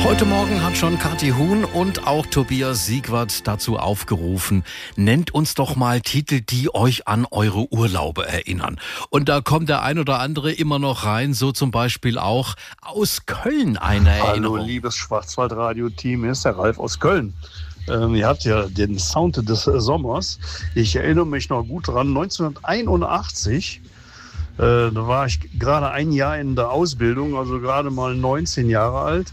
Heute Morgen hat schon Kathi Huhn und auch Tobias Siegwart dazu aufgerufen, nennt uns doch mal Titel, die euch an eure Urlaube erinnern. Und da kommt der ein oder andere immer noch rein, so zum Beispiel auch aus Köln eine Erinnerung. Hallo, liebes Schwarzwaldradio-Team, hier ist der Ralf aus Köln. Ihr habt ja den Sound des Sommers. Ich erinnere mich noch gut dran, 1981. Da war ich gerade ein Jahr in der Ausbildung, also gerade mal 19 Jahre alt.